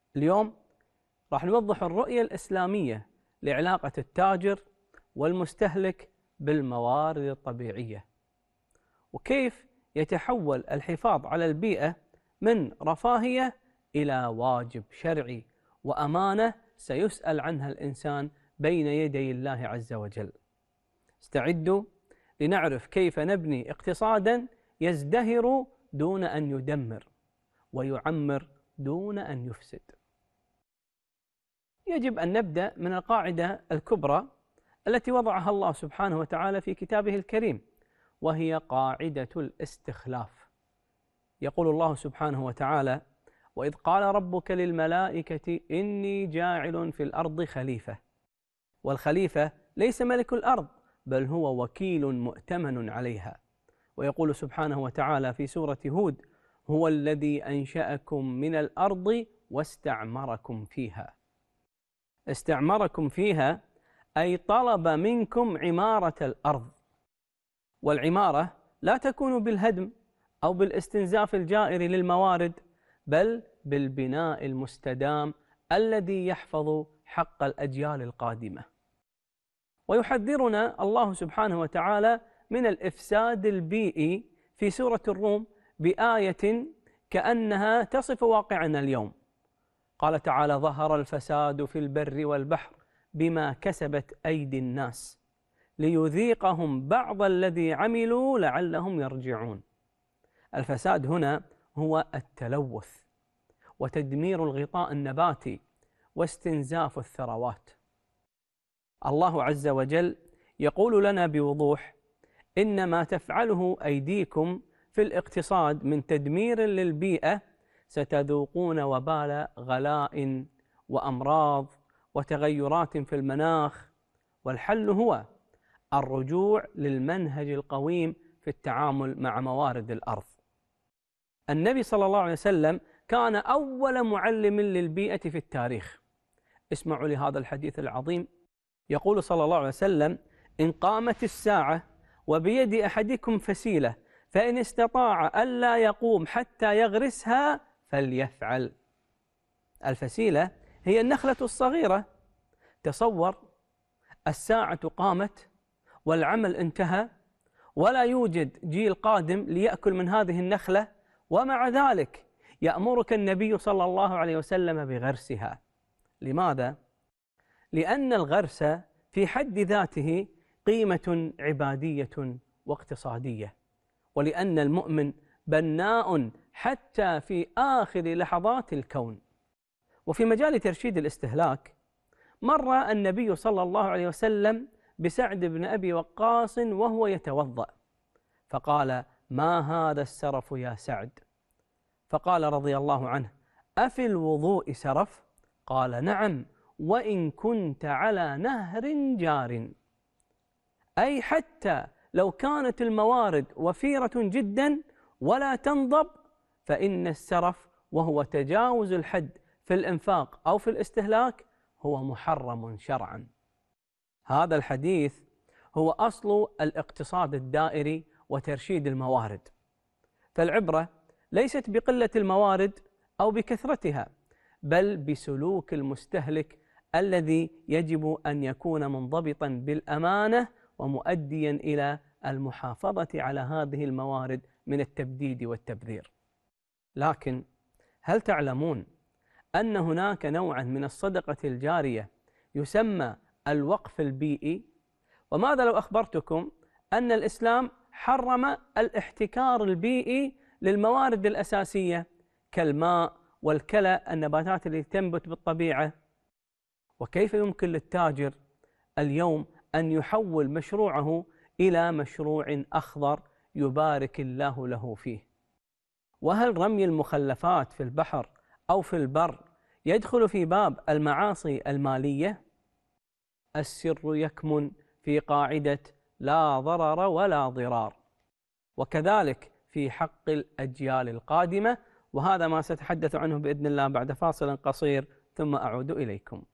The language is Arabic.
اليوم راح نوضح الرؤية الإسلامية لعلاقة التاجر والمستهلك بالموارد الطبيعية، وكيف يتحول الحفاظ على البيئة من رفاهية إلى واجب شرعي وأمانة سيسأل عنها الإنسان بين يدي الله عز وجل. استعدوا لنعرف كيف نبني اقتصادا يزدهر دون أن يدمر، ويعمر دون أن يفسد. يجب أن نبدأ من القاعدة الكبرى التي وضعها الله سبحانه وتعالى في كتابه الكريم، وهي قاعدة الاستخلاف. يقول الله سبحانه وتعالى: وإذ قال ربك للملائكة إني جاعل في الأرض خليفة. والخليفة ليس ملك الأرض، بل هو وكيل مؤتمن عليها. ويقول سبحانه وتعالى في سورة هود: هو الذي أنشأكم من الأرض واستعمركم فيها. استعمركم فيها أي طلب منكم عمارة الأرض، والعمارة لا تكون بالهدم أو بالاستنزاف الجائر للموارد، بل بالبناء المستدام الذي يحفظ حق الأجيال القادمة. ويحذرنا الله سبحانه وتعالى من الإفساد البيئي في سورة الروم بآية كأنها تصف واقعنا اليوم. قال تعالى: ظهر الفساد في البر والبحر بما كسبت أيدي الناس ليذيقهم بعض الذي عملوا لعلهم يرجعون. الفساد هنا هو التلوث وتدمير الغطاء النباتي واستنزاف الثروات. الله عز وجل يقول لنا بوضوح: إن ما تفعله أيديكم في الاقتصاد من تدمير للبيئة ستذوقون وبال غلاء وأمراض وتغيرات في المناخ. والحل هو الرجوع للمنهج القويم في التعامل مع موارد الأرض. النبي صلى الله عليه وسلم كان أول معلم للبيئة في التاريخ. اسمعوا لهذا الحديث العظيم. يقول صلى الله عليه وسلم: إن قامت الساعة وبيد أحدكم فسيلة فإن استطاع ألا يقوم حتى يغرسها فليفعل. الفسيلة هي النخلة الصغيرة. تصور، الساعة قامت والعمل انتهى ولا يوجد جيل قادم ليأكل من هذه النخلة، ومع ذلك يأمرك النبي صلى الله عليه وسلم بغرسها. لماذا؟ لأن الغرس في حد ذاته قيمة عبادية واقتصادية، ولأن المؤمن بناء حتى في آخر لحظات الكون. وفي مجال ترشيد الاستهلاك، مر النبي صلى الله عليه وسلم بسعد بن أبي وقاص وهو يتوضأ، فقال: ما هذا السرف يا سعد؟ فقال رضي الله عنه: أفي الوضوء سرف؟ قال: نعم، وإن كنت على نهر جار. أي حتى لو كانت الموارد وفيرة جدا ولا تنضب، فإن السرف وهو تجاوز الحد في الإنفاق أو في الاستهلاك هو محرم شرعا. هذا الحديث هو أصل الاقتصاد الدائري وترشيد الموارد. فالعبرة ليست بقلة الموارد أو بكثرتها، بل بسلوك المستهلك الذي يجب أن يكون منضبطا بالأمانة ومؤديا إلى المحافظة على هذه الموارد من التبديد والتبذير. لكن هل تعلمون أن هناك نوعا من الصدقة الجارية يسمى الوقف البيئي؟ وماذا لو أخبرتكم أن الإسلام حرم الاحتكار البيئي للموارد الأساسية كالماء والكلى، النباتات التي تنبت بالطبيعة؟ وكيف يمكن للتاجر اليوم أن يحول مشروعه إلى مشروع أخضر يبارك الله له فيه؟ وهل رمي المخلفات في البحر أو في البر يدخل في باب المعاصي المالية؟ السر يكمن في قاعدة لا ضرر ولا ضرار، وكذلك في حق الأجيال القادمة. وهذا ما سأتحدث عنه بإذن الله بعد فاصل قصير، ثم أعود إليكم.